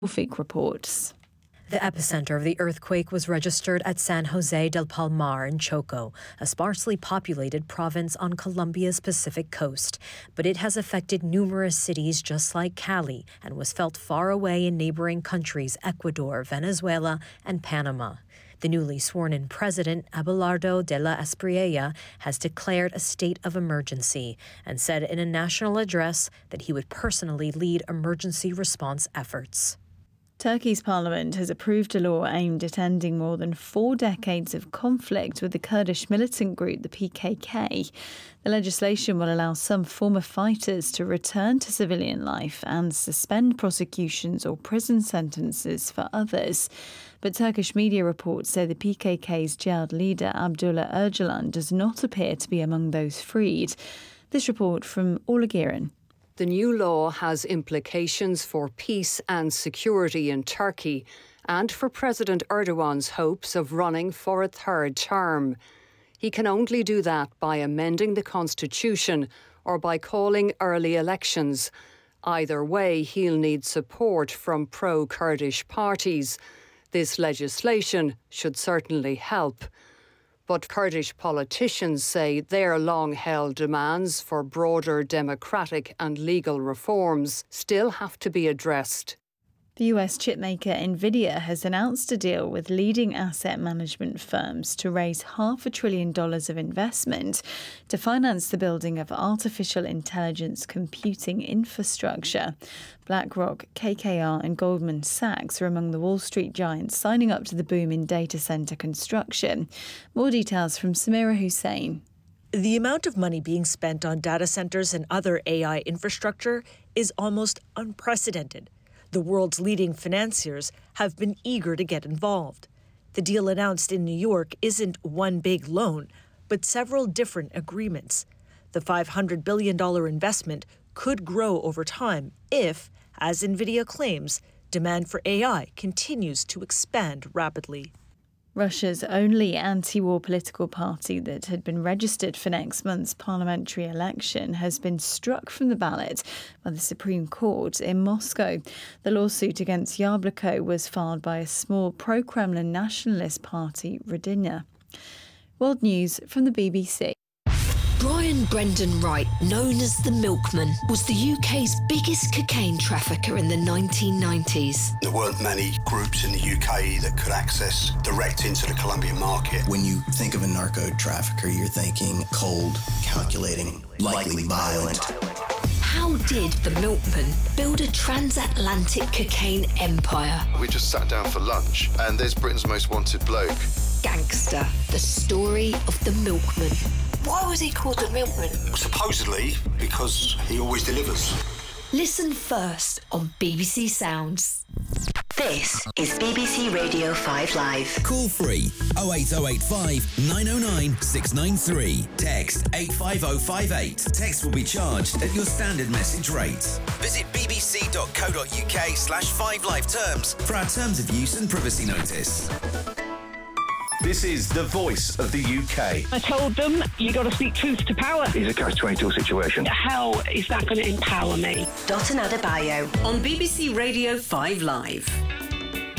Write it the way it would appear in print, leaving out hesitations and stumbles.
Fake reports. The epicenter of the earthquake was registered at San Jose del Palmar in Choco, a sparsely populated province on Colombia's Pacific coast. But it has affected numerous cities just like Cali and was felt far away in neighboring countries Ecuador, Venezuela, and Panama. The newly sworn-in president, Abelardo de la Espriella, has declared a state of emergency and said in a national address that he would personally lead emergency response efforts. Turkey's parliament has approved a law aimed at ending more than 4 decades of conflict with the Kurdish militant group, the PKK. The legislation will allow some former fighters to return to civilian life and suspend prosecutions or prison sentences for others. But Turkish media reports say the PKK's jailed leader, Abdullah Öcalan, does not appear to be among those freed. This report from Orla Giran. The new law has implications for peace and security in Turkey and for President Erdogan's hopes of running for a third term. He can only do that by amending the constitution or by calling early elections. Either way, he'll need support from pro-Kurdish parties. This legislation should certainly help. But Kurdish politicians say their long-held demands for broader democratic and legal reforms still have to be addressed. The US chipmaker Nvidia has announced a deal with leading asset management firms to raise $500 billion of investment to finance the building of artificial intelligence computing infrastructure. BlackRock, KKR and Goldman Sachs are among the Wall Street giants signing up to the boom in data center construction. More details from Samira Hussain. The amount of money being spent on data centers and other AI infrastructure is almost unprecedented. The world's leading financiers have been eager to get involved. The deal announced in New York isn't one big loan, but several different agreements. The $500 billion investment could grow over time if, as Nvidia claims, demand for AI continues to expand rapidly. Russia's only anti-war political party that had been registered for next month's parliamentary election has been struck from the ballot by the Supreme Court in Moscow. The lawsuit against Yabloko was filed by a small pro-Kremlin nationalist party, Rodina. World News from the BBC. Brian Brendan Wright, known as the Milkman, was the UK's biggest cocaine trafficker in the 1990s. There weren't many groups in the UK that could access direct into the Colombian market. When you think of a narco trafficker, you're thinking cold, calculating, likely violent. How did the Milkman build a transatlantic cocaine empire? We just sat down for lunch and there's Britain's most wanted bloke. Gangster, the story of the Milkman. Why was he called the Milkman? Supposedly because he always delivers. Listen first on BBC Sounds. This is BBC Radio 5 Live. Call free 08085 909 693. Text 85058. Text will be charged at your standard message rate. Visit bbc.co.uk/5live terms for our terms of use and privacy notice. This is the voice of the UK. I told them, you got to speak truth to power. It's a catch-22 situation. How is that going to empower me? Dotun Adebayo on BBC Radio 5 Live.